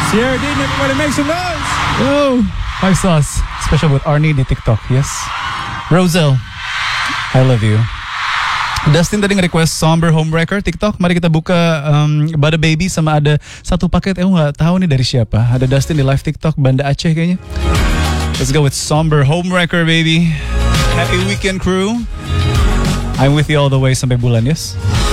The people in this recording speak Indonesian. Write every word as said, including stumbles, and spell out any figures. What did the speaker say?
Sierra-Dean, everybody make some noise. Yo, five stars. Special buat Arnie di TikTok, yes. Roselle, I love you. Dustin tadi nge-request Somber Homewrecker TikTok. Mari kita buka um, Bada Baby sama ada satu paket. Eh, nggak tahu nih dari siapa. Ada Dustin di live TikTok Banda Aceh kayaknya. Let's go with Somber Homewrecker, baby. Happy weekend, crew. I'm with you all the way sampai bulan, yes.